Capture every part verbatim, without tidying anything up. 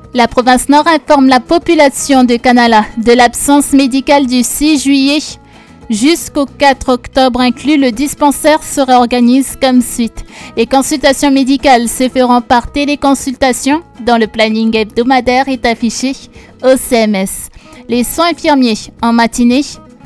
La province Nord informe la population de Canala de l'absence médicale du six juillet jusqu'au quatre octobre inclus. Le dispensaire se réorganise comme suite. Les consultations médicales se feront par téléconsultation dont le planning hebdomadaire est affiché au C M S. Les soins infirmiers en matinée.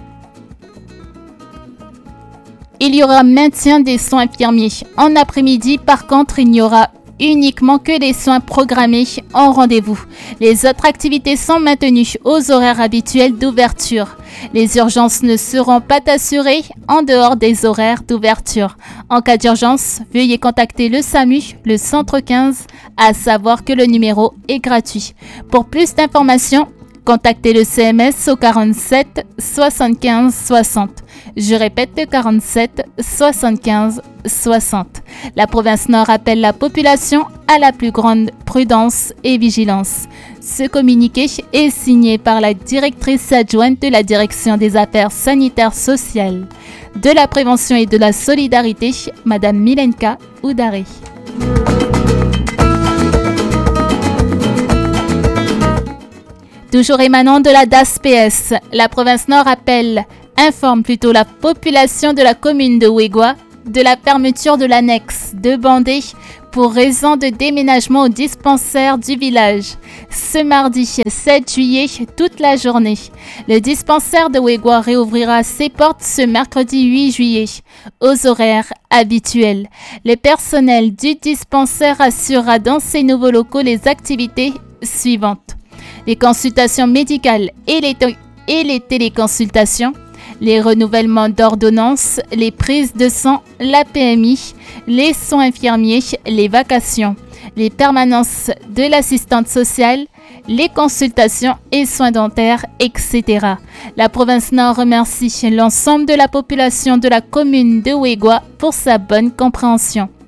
Il y aura maintien des soins infirmiers. En après-midi, par contre, il n'y aura uniquement que les soins programmés en rendez-vous. Les autres activités sont maintenues aux horaires habituels d'ouverture. Les urgences ne seront pas assurées en dehors des horaires d'ouverture. En cas d'urgence, veuillez contacter le SAMU, le centre quinze, à savoir que le numéro est gratuit. Pour plus d'informations, contactez le C M S au quarante-sept soixante-quinze soixante. Je répète, le quarante-sept soixante-quinze soixante. La province Nord appelle la population à la plus grande prudence et vigilance. Ce communiqué est signé par la directrice adjointe de la Direction des Affaires sanitaires sociales, de la prévention et de la solidarité, Madame Milenka Oudaré. Toujours émanant de la D A S P S, la province Nord appelle, informe plutôt la population de la commune de Ouégoua de la fermeture de l'annexe de Bandé pour raison de déménagement au dispensaire du village. Ce mardi sept juillet, toute la journée, le dispensaire de Ouégoua réouvrira ses portes ce mercredi huit juillet, aux horaires habituels. Le personnel du dispensaire assurera dans ces nouveaux locaux les activités suivantes: les consultations médicales et les, et les téléconsultations, les renouvellements d'ordonnances, les prises de sang, la P M I, les soins infirmiers, les vacations, les permanences de l'assistante sociale, les consultations et soins dentaires, et cetera. La province Nord remercie l'ensemble de la population de la commune de Ouégoua pour sa bonne compréhension.